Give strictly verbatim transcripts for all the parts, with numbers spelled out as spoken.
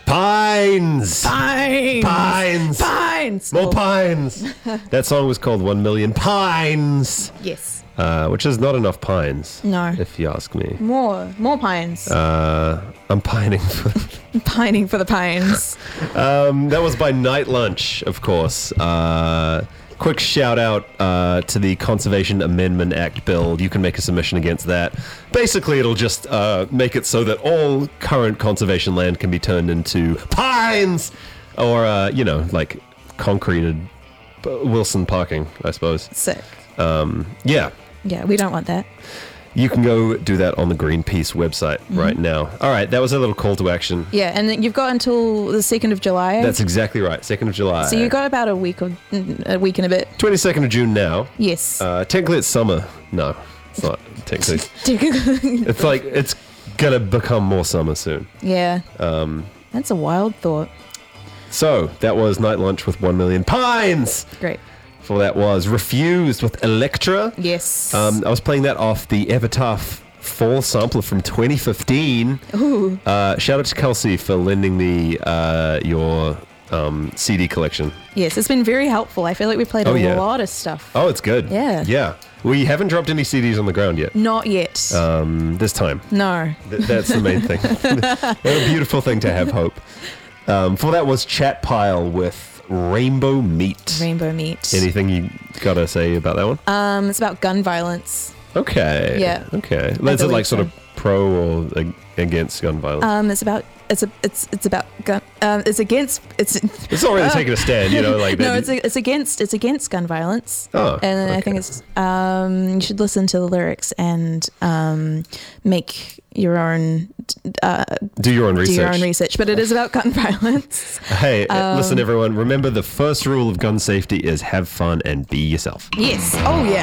Pines. Pines. Pines. Pines. More Oh, pines. That song was called One Million Pines, yes. uh, which is not enough pines. No. If you ask me. More. More pines. Uh, I'm pining for... Pining for the pines. Um, that was by Night Lunch, of course. Uh, quick shout out uh, to the Conservation Amendment Act bill. You can make a submission against that. Basically, it'll just uh, make it so that all current conservation land can be turned into pines, or uh, you know, like concreted Wilson parking, I suppose. Sick. Um, yeah. Yeah, we don't want that. You can go do that on the Greenpeace website Mm-hmm. right now. All right, that was a little call to action. Yeah, and then you've got until the second of July. That's exactly right. second of July. so you got about a week or a week and a bit. twenty-second of June now. Yes. Uh, technically, it's summer. No, it's not. Technically, yeah. it's like it's gonna become more summer soon. Um, That's a wild thought. so that was Night Lunch with One Million Pines. Great. For that was Refused with Electra. Yes. Um, I was playing that off the Epitaph Fall sampler from twenty fifteen. Ooh. Uh, shout out to Kelsey for lending me uh, your um, C D collection. Yes, it's been very helpful. I feel like we played Oh, a yeah. lot of stuff. Oh, it's good. Yeah. Yeah. We haven't dropped any C Ds on the ground yet. Not yet. Um, this time. no. Th- that's the main thing. What a beautiful thing to have hope. Um, for that was Chat Pile with Rainbow Meat. Rainbow meat. Anything you gotta say about that one? Um, it's about gun violence. Okay. Yeah. Okay. Is it believe like sort so. of pro or ag- against gun violence? Um, it's about it's a it's it's about gun. Um, it's against it's. it's not really taking a stand, you know, like No, that- it's a, it's against it's against gun violence. Oh, and I okay. think it's um you should listen to the lyrics and um make your own uh do your own research. do your own research. But it is about gun violence. Hey, uh, listen, Um, everyone. Remember, the first rule of gun safety is have fun and be yourself. Yes. Oh yeah.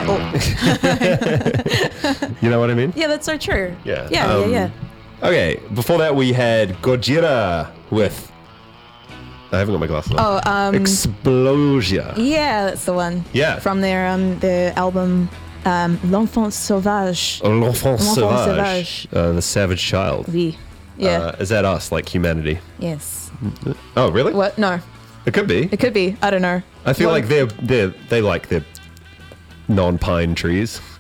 Oh. You know what I mean? Yeah, that's so true. Yeah. Yeah. Um, yeah. Yeah. Okay. Before that, we had Gojira with. I haven't got my glasses on. Oh, um, Explosia. yeah, that's the one. Yeah. From their um their album um L'Enfant Sauvage. L'Enfant L'Enfant Sauvage. Sauvage. Uh, the savage child. Oui. Yeah. Uh, is that us, like humanity? yes. Oh, really? What? No. It could be. It could be. I don't know. I feel What- like they're they are they like their non-pine trees.